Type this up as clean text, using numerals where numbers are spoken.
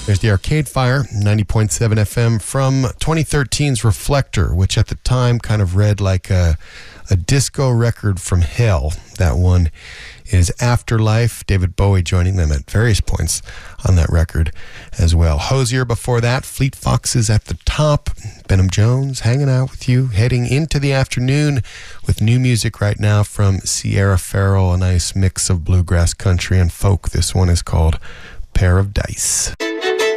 There's the Arcade Fire, 90.7 FM from 2013's Reflector, which at the time kind of read like a disco record from hell. That one is Afterlife. David Bowie joining them at various points on that record as well. Hozier before that, Fleet Foxes at the top. Benham Jones hanging out with you, heading into the afternoon with new music right now from Sierra Farrell, a nice mix of bluegrass, country, and folk. This one is called Pair of Dice.